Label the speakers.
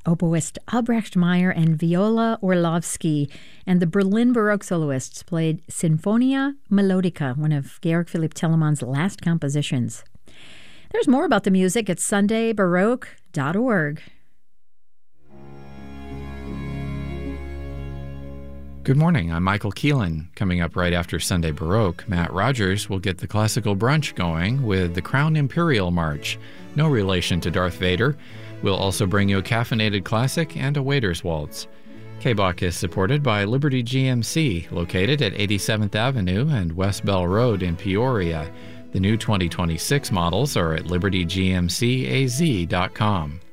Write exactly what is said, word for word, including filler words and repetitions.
Speaker 1: Oboist Albrecht Meyer and Viola Orlovsky, and the Berlin Baroque soloists played Sinfonia Melodica, one of Georg Philipp Telemann's last compositions. There's more about the music at sunday baroque dot org.
Speaker 2: Good morning, I'm Michael Keelan. Coming up right after Sunday Baroque, Matt Rogers will get the classical brunch going with the Crown Imperial March, no relation to Darth Vader. We'll also bring you a caffeinated classic and a waiter's waltz. K B O C is supported by Liberty G M C, located at eighty-seventh Avenue and West Bell Road in Peoria. The new twenty twenty-six models are at liberty g m c a z dot com.